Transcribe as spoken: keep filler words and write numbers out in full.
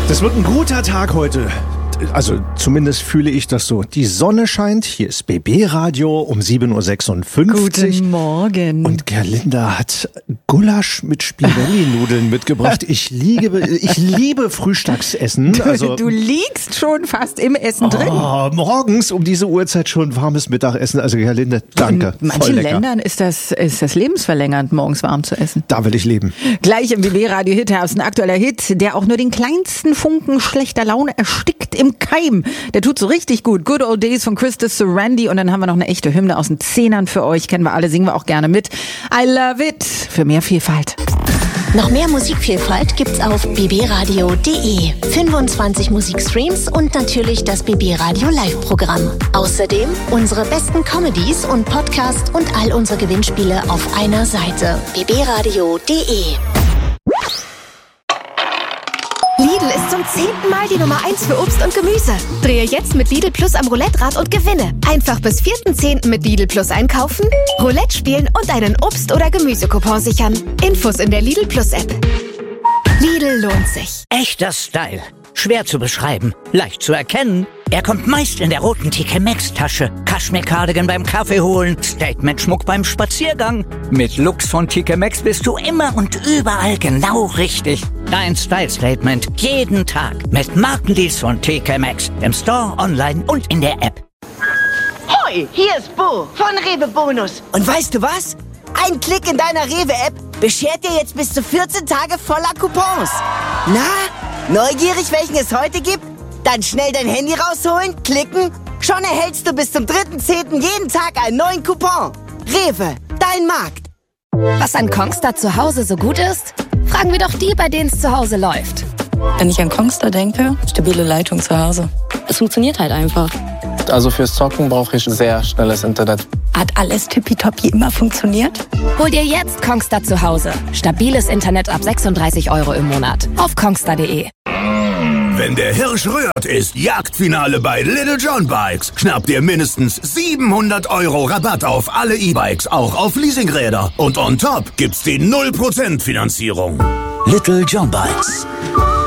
Das wird ein guter Tag heute. Also zumindest fühle ich das so. Die Sonne scheint, hier ist B B-Radio um sieben Uhr sechsundfünfzig. Guten Morgen. Und Gerlinda hat Gulasch mit Spirelli-Nudeln mitgebracht. Ich liebe, ich liebe Frühstücksessen. Also, du liegst schon fast im Essen drin. Oh, morgens um diese Uhrzeit schon warmes Mittagessen. Also Gerlinda, danke. In manchen Ländern ist das, ist das lebensverlängernd, morgens warm zu essen. Da will ich leben. Gleich im B B-Radio Hitherbst ein aktueller Hit, der auch nur den kleinsten Funken schlechter Laune erstickt im Keim. Der tut so richtig gut. Good Old Days von Christus Sarandi. Und dann haben wir noch eine echte Hymne aus den Zehnern für euch. Kennen wir alle, singen wir auch gerne mit. I love it. Für mehr Vielfalt. Noch mehr Musikvielfalt gibt's auf b b radio punkt d e. fünfundzwanzig Musikstreams und natürlich das B B-Radio Live-Programm. Außerdem unsere besten Comedies und Podcasts und all unsere Gewinnspiele auf einer Seite. b b radio punkt d e. Lidl ist zum zehnten Mal die Nummer eins für Obst und Gemüse. Drehe jetzt mit Lidl Plus am Roulette-Rad und gewinne. Einfach bis vierten zehnten mit Lidl Plus einkaufen, Roulette spielen und einen Obst- oder Gemüsecoupon sichern. Infos in der Lidl Plus-App. Lidl lohnt sich. Echter Style. Schwer zu beschreiben, leicht zu erkennen. Er kommt meist in der roten T K Maxx-Tasche. Kaschmir-Cardigan beim Kaffee holen, Statement-Schmuck beim Spaziergang. Mit Looks von T K Maxx bist du immer und überall genau richtig. Dein Style-Statement jeden Tag mit Markendeals von T K Maxx. Im Store, online und in der App. Hoi, hier ist Bo von Rewe Bonus. Und weißt du was? Ein Klick in deiner Rewe-App beschert dir jetzt bis zu vierzehn Tage voller Coupons. Na, neugierig, welchen es heute gibt? Dann schnell dein Handy rausholen, klicken. Schon erhältst du bis zum dritten zehnten jeden Tag einen neuen Coupon. Rewe, dein Markt. Was an Kongstar zu Hause so gut ist? Fragen wir doch die, bei denen es zu Hause läuft. Wenn ich an Kongstar denke, stabile Leitung zu Hause. Es funktioniert halt einfach. Also fürs Zocken brauche ich sehr schnelles Internet. Hat alles tippitoppi immer funktioniert? Hol dir jetzt Kongstar zu Hause. Stabiles Internet ab sechsunddreißig Euro im Monat. Auf kongstar punkt de. Wenn der Hirsch rührt, ist Jagdfinale bei Little John Bikes. Schnapp dir mindestens siebenhundert Euro Rabatt auf alle E-Bikes, auch auf Leasingräder. Und on top gibt's die null Prozent Finanzierung. Little John Bikes.